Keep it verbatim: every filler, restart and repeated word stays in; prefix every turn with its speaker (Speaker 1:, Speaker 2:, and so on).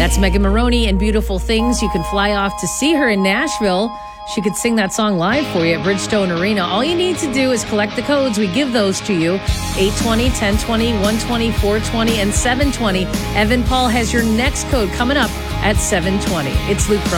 Speaker 1: That's Megan Maroney and Beautiful Things. You can fly off to see her in Nashville. She could sing that song live for you at Bridgestone Arena. All you need to do is collect the codes. We give those to you. eight twenty, ten twenty, one twenty, four twenty, and seven twenty. Evan Paul has your next code coming up at seven twenty. It's Luke